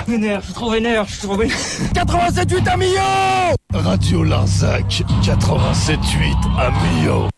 Vénère, je suis trop vénère, je suis trop vénère. 87.8 à Millau. Radio Larzac, 87.8 à Millau.